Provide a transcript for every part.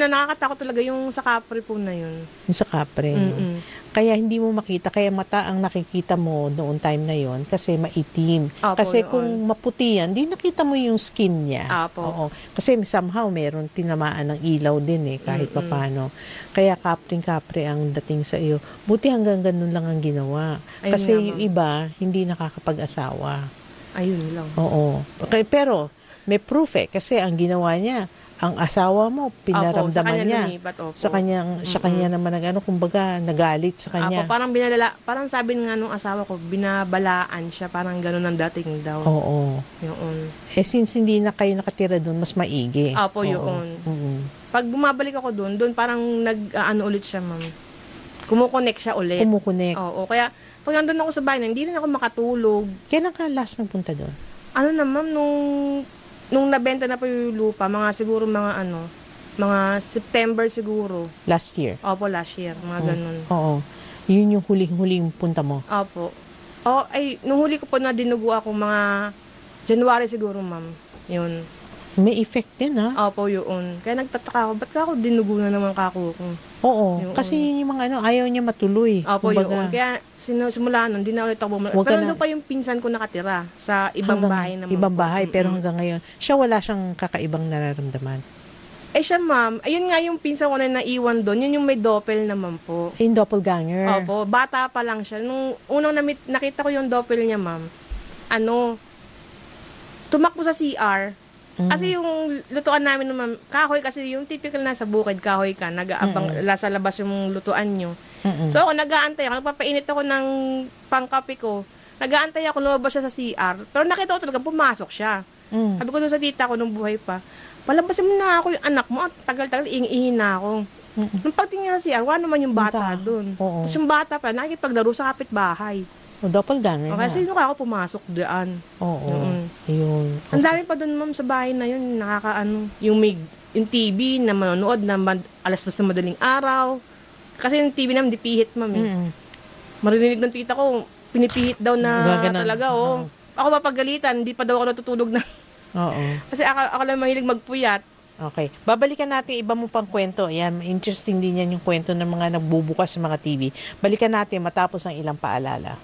na nakakatakot talaga yung sa Capri po na yun. Yung sa Capri. No? Kaya hindi mo makita, kaya mata ang nakikita mo noong time na yon kasi maitim. Opo, kasi yun. kung maputi yan, di nakita mo yung skin niya. Opo. Oo. Kasi somehow meron tinamaan ng ilaw din kahit papano. Kaya Capri ang dating sa iyo. Buti hanggang ganun lang ang ginawa. Ayun kasi nga, yung iba, hindi nakakapag-asawa. Ayun lang. Oo. Okay, pero may proof kasi ang ginawa niya, ang asawa mo, pinaramdaman niya. Lumipat, opo. Sa kanya naman kumbaga, nagalit sa kanya. Apo, parang sabi nga nung asawa ko, binabalaan siya, parang gano'n ang dating daw. Oo. Yun. Since hindi na kayo nakatira doon, mas maigi. Apo, yun. Pag bumabalik ako doon parang ulit siya, ma'am. Kumukonek siya ulit. Kumukonek. Oo, kaya pag nandun ako sa bahay, hindi rin ako makatulog. Kailan ka last nagpunta doon? Ano na, ma'am, nung nabenta na po yung lupa, mga September siguro. Last year? Opo, last year, mga ganun. Oo. Yun yung huling punta mo? Opo. Nung huli ko po na dinugo ako, mga January siguro, ma'am. Yun. May effect din, ha? Opo, yun. Kaya nagtataka ako, ba't ka ako dinugo na naman kako ko? Oo. Yun. Kasi yung mga ayaw niya matuloy. Opo, kumbaga, yun. Kaya simula nun, di na ulit ako bumalik. Pero doon pa yung pinsan ko nakatira sa ibang bahay naman. Ibang bahay, pero hanggang ngayon, siya wala siyang kakaibang nararamdaman. Siya, ma'am, ayun nga yung pinsan ko na naiwan doon, yun yung may doppel naman po. Yung doppelganger. Opo, bata pa lang siya. Nung unang nakita ko yung doppel niya, ma'am, tumakbo sa CR. Kasi yung lutuan namin naman, kahoy kasi yung typical na sa bukid, kahoy ka, nag-aabang sa labas yung lutuan nyo. So ako, nag-aantay ako, nagpapainit ako ng pangkape ko, nag-aantay ako, lumabas siya sa CR, pero nakita ko talaga, pumasok siya. Sabi ko doon sa tita ko nung buhay pa, palabasin mo na ako yung anak mo, at tagal-tagal, iing-ihin na ako. Nung pagtingin sa CR, wala naman yung bata doon. Tapos yung bata pa, nakikipaglaro sa kapitbahay. Doppelganger Okay, sino ka ako pumasok diyan? Oo. Yun. Ang dami pa doon, ma'am, sa bahay na yun, yung TV na manonood na alas 2 na madaling araw. Kasi yung TV naman, di pihit, ma'am. Marinig ng tita ko, pinipihit daw na talaga, Ako mapagalitan, hindi pa daw ako natutulog na. Oo. Kasi ako lang mahilig magpuyat. Okay. Babalikan natin iba mo pang kwento. Yan, interesting din yan yung kwento ng mga nagbubukas sa mga TV. Balikan natin matapos ang ilang paalala.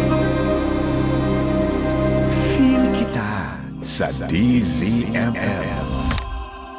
Feel kita sa DZMM.